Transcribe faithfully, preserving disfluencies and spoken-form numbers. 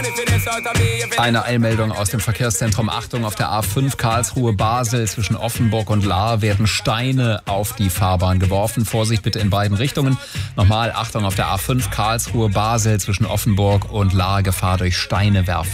Eine Eilmeldung aus dem Verkehrszentrum. Achtung, auf der A fünf Karlsruhe-Basel zwischen Offenburg und Lahr werden Steine auf die Fahrbahn geworfen. Vorsicht bitte in beiden Richtungen. Nochmal, Achtung, auf der A fünf Karlsruhe-Basel zwischen Offenburg und Lahr, Gefahr durch Steine werfen.